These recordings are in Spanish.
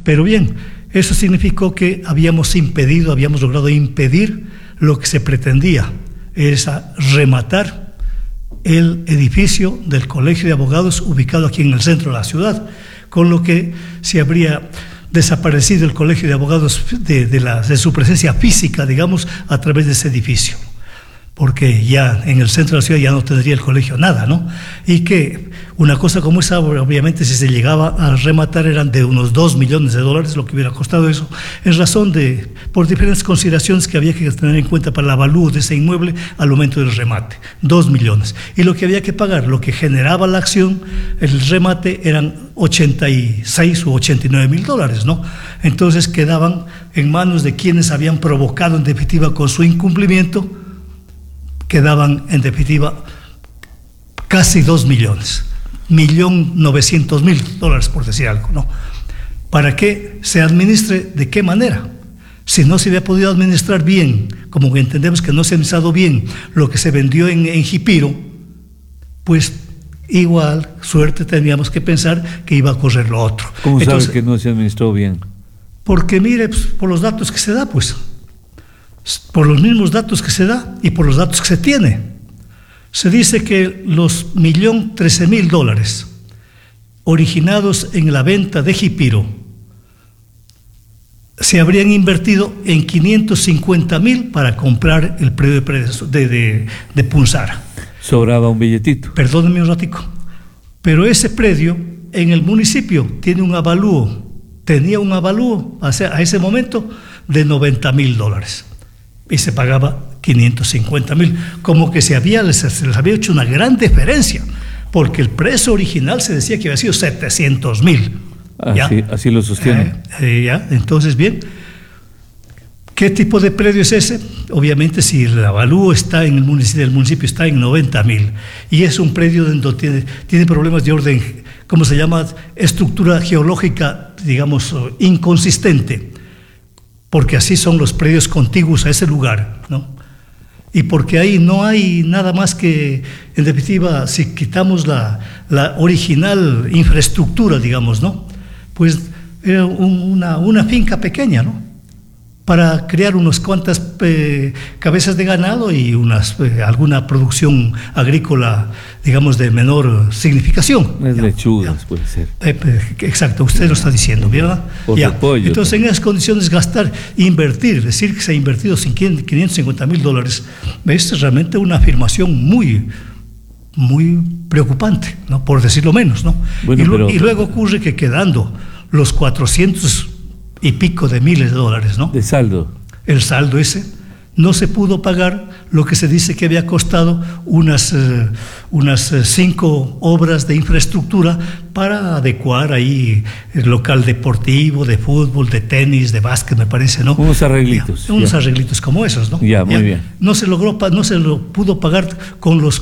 Pero bien, eso significó que habíamos logrado impedir lo que se pretendía, es rematar el edificio del Colegio de Abogados ubicado aquí en el centro de la ciudad, con lo que se habría desaparecido el Colegio de Abogados de su presencia física, digamos, a través de ese edificio, porque ya en el centro de la ciudad ya no tendría el colegio nada, ¿no? Y que una cosa como esa, obviamente, si se llegaba a rematar, eran de unos $2 millones, lo que hubiera costado eso, en razón de, por diferentes consideraciones que había que tener en cuenta para el avalúo de ese inmueble al momento del remate, 2 millones. Y lo que había que pagar, lo que generaba la acción, el remate, eran 86 u 89 mil dólares, ¿no? Entonces quedaban en manos de quienes habían provocado, en definitiva, con su incumplimiento, quedaban en definitiva casi 2 millones, 1.900.000 dólares, por decir algo, ¿no? Para que se administre, ¿de qué manera? Si no se había podido administrar bien, como que entendemos que no se ha administrado bien lo que se vendió en Jipiro, pues igual suerte teníamos que pensar que iba a correr lo otro. ¿Cómo sabe que no se administró bien? Porque mire, pues, por los datos que se da, pues, por los mismos datos que se da y por los datos que se tiene. Se dice que los 1.013.000 dólares originados en la venta de Jipiro se habrían invertido en 550.000 para comprar el predio de Punzara. Sobraba un billetito. Perdónenme un ratico. Pero ese predio en el municipio tenía un avalúo a ese momento de 90.000 dólares. Y se pagaba 550.000, como que se les había hecho una gran diferencia, porque el precio original se decía que había sido 700.000. Así lo sostiene. Entonces, bien, ¿qué tipo de predio es ese? Obviamente, si el avalúo está en el municipio está en 90.000, y es un predio donde tiene problemas de orden, ¿cómo se llama? Estructura geológica, digamos, inconsistente, porque así son los predios contiguos a ese lugar, ¿no? Y porque ahí no hay nada más que, en definitiva, si quitamos la original infraestructura, digamos, ¿no? Pues era una finca pequeña, ¿no? Para criar unas cuantas cabezas de ganado y alguna producción agrícola, digamos, de menor significación. Lechugas, puede ser. Exacto, usted lo está diciendo, ¿verdad? Pollo. Entonces, en esas condiciones, invertir, decir que se ha invertido 550.000 dólares, es realmente una afirmación muy preocupante, ¿no? Por decirlo menos, ¿no? Bueno, y luego ocurre que quedando los 400 y pico de miles de dólares, ¿no? De saldo. El saldo ese no se pudo pagar lo que se dice que había costado unas 5 obras de infraestructura para adecuar ahí el local deportivo, de fútbol, de tenis, de básquet, me parece, ¿no? Unos arreglitos. Unos arreglitos como esos, ¿no? Muy bien. No se lo pudo pagar con los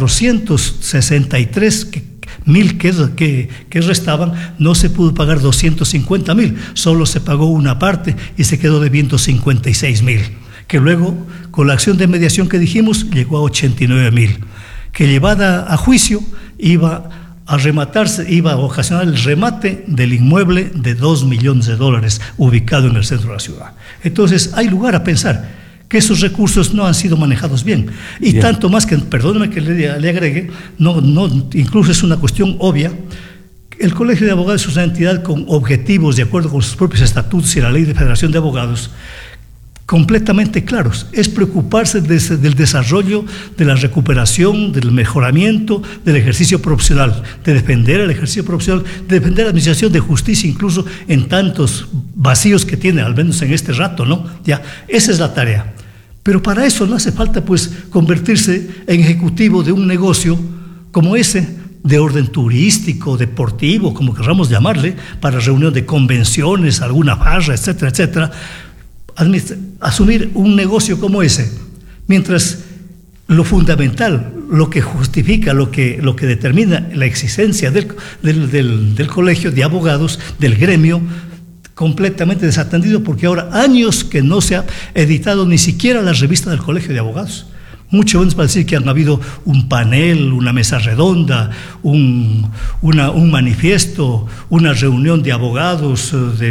463.000 que restaban, no se pudo pagar 250.000, solo se pagó una parte y se quedó debiendo 56.000, que luego, con la acción de mediación que dijimos, llegó a 89.000, que llevada a juicio iba a ocasionar el remate del inmueble de 2 millones de dólares ubicado en el centro de la ciudad. Entonces, hay lugar a pensar que esos recursos no han sido manejados bien. Y tanto más que, perdóneme que le agregue, incluso es una cuestión obvia, el Colegio de Abogados es una entidad con objetivos de acuerdo con sus propios estatutos y la Ley de Federación de Abogados completamente claros. Es preocuparse del desarrollo, de la recuperación, del mejoramiento del ejercicio profesional, de defender el ejercicio profesional, de defender la administración de justicia, incluso en tantos vacíos que tiene, al menos en este rato, ¿no? Esa es la tarea. Pero para eso no hace falta, pues, convertirse en ejecutivo de un negocio como ese, de orden turístico, deportivo, como queramos llamarle, para reunión de convenciones, alguna farra, etcétera, etcétera. Asumir un negocio como ese, mientras lo fundamental, lo que justifica, lo que determina la existencia del colegio de abogados, del gremio, completamente desatendido, porque ahora años que no se ha editado ni siquiera la revista del Colegio de Abogados. Mucho menos para decir que han habido un panel, una mesa redonda, un manifiesto, una reunión de abogados,